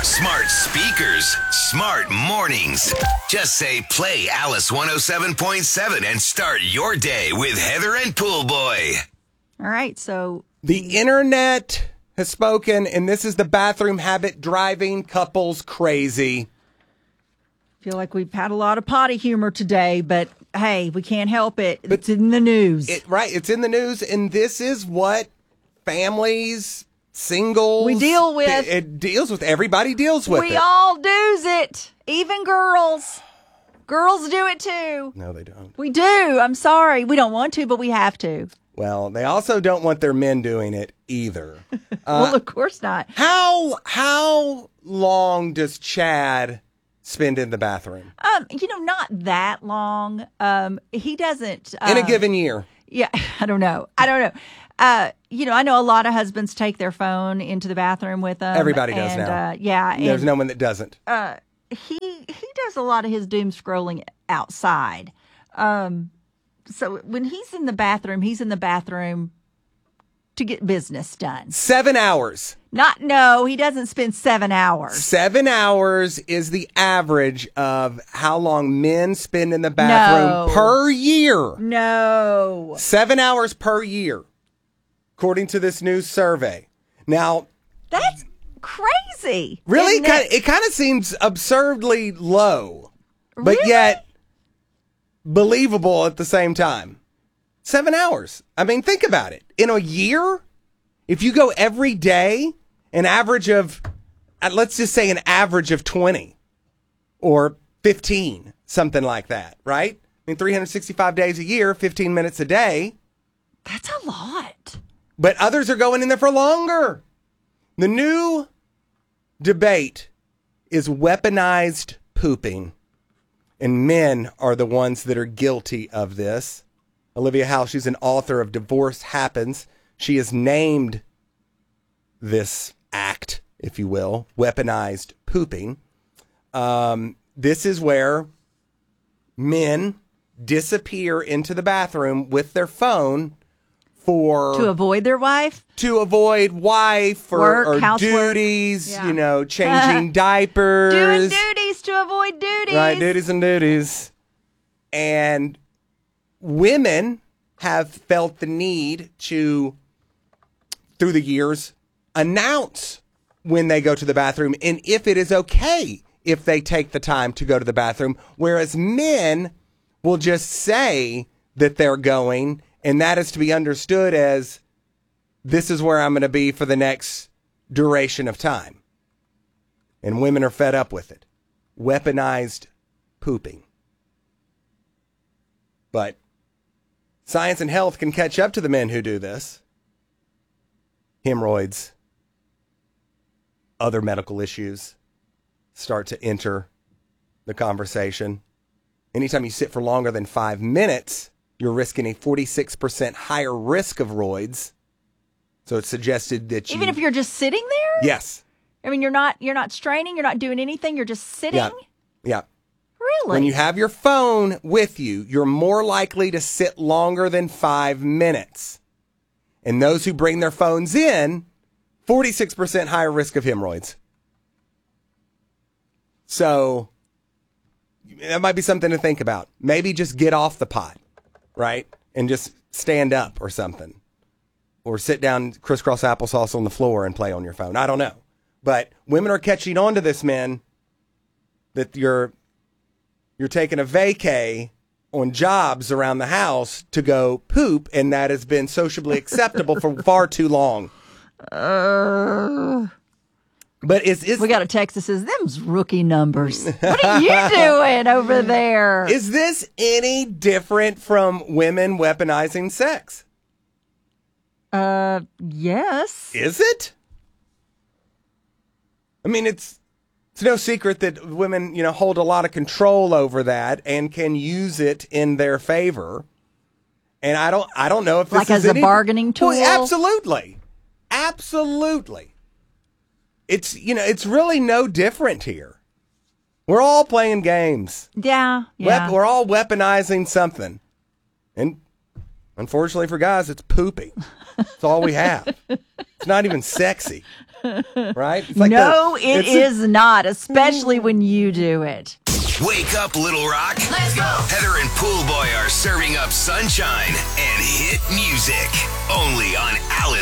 Smart speakers, smart mornings. Just say play Alice 107.7 and start your day with Heather and Pool Boy. All right, so The internet has spoken, and this is the bathroom habit driving couples crazy. I feel like we've had a lot of potty humor today, but hey, we can't help it. It's in the news. It's in the news, and this is what families, singles, We deal with. It deals with. Everybody deals with We it. all do's it. Even girls. Girls do it too. No, they don't. We do. I'm sorry. We don't want to, but we have to. Well, they also don't want their men doing it either. Well, of course not. How long does Chad spend in the bathroom Not that long. He doesn't. in a given year? Yeah, I don't know. I know a lot of husbands take their phone into the bathroom with them. Everybody does now. There's no one that doesn't. He does a lot of his doom scrolling outside. So when he's in the bathroom to get business done. 7 hours. He doesn't spend 7 hours. 7 hours is the average of how long men spend in the bathroom per year. No. 7 hours per year, according to this new survey. Now, That's crazy. really, isn't it? it kind of seems absurdly low, but Really? yet believable at the same time. 7 hours. I mean, think about it. In a year, if you go every day, let's just say an average of 20 or 15, something like that, right? I mean, 365 days a year, 15 minutes a day. That's a lot. But others are going in there for longer. The new debate is weaponized pooping. And men are the ones that are guilty of this. Olivia Howe, she's an author of Divorce Happens. She has named this act, if you will, weaponized pooping. This is where men disappear into the bathroom with their phone To avoid their wife? to avoid wife Work, or housework. duties, Yeah. changing diapers. Doing duties to avoid duties. Right, duties and duties. And women have felt the need to, through the years, announce when they go to the bathroom and if it is okay if they take the time to go to the bathroom, whereas men will just say that they're going, and that is to be understood as this is where I'm going to be for the next duration of time. And women are fed up with it. Weaponized pooping. But science and health can catch up to the men who do this. Hemorrhoids, other medical issues start to enter the conversation. Anytime you sit for longer than 5 minutes, you're risking a 46% higher risk of roids. So it's suggested that Even if you're just sitting there? Yes. I mean, you're not straining, you're not doing anything, you're just sitting? Yeah. Really? When you have your phone with you, you're more likely to sit longer than 5 minutes. And those who bring their phones in, 46% higher risk of hemorrhoids. So that might be something to think about. Maybe just get off the pot, right? And just stand up or something. Or sit down, crisscross applesauce on the floor and play on your phone. I don't know. But women are catching on to this, men, that you're taking a vacay on jobs around the house to go poop, and that has been socially acceptable for far too long. But we got a text that says, them's rookie numbers. What are you doing over there? Is this any different from women weaponizing sex? Yes. Is it? I mean, it's no secret that women, hold a lot of control over that and can use it in their favor. And I don't know if this like is as a bargaining tool. Well, absolutely. It's really no different here. We're all playing games. Yeah. We're all weaponizing something. And unfortunately for guys, it's pooping. It's all we have. It's not even sexy. Right? It's like No, it is not, especially when you do it. Wake up, Little Rock. Let's go. Heather and Pool Boy are serving up sunshine and hit music. Only on Alice